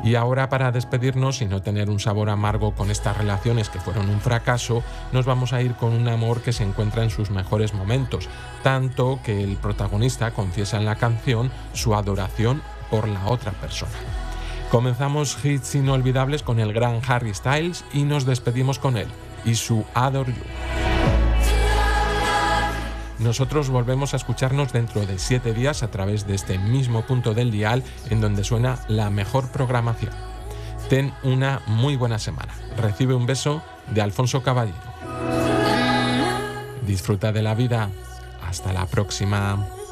Y ahora, para despedirnos y no tener un sabor amargo con estas relaciones que fueron un fracaso, nos vamos a ir con un amor que se encuentra en sus mejores momentos, tanto que el protagonista confiesa en la canción su adoración por la otra persona. Comenzamos hits inolvidables con el gran Harry Styles y nos despedimos con él y su Adore You. Nosotros volvemos a escucharnos dentro de 7 días a través de este mismo punto del dial en donde suena la mejor programación. Ten una muy buena semana. Recibe un beso de Alfonso Caballero. Disfruta de la vida. Hasta la próxima.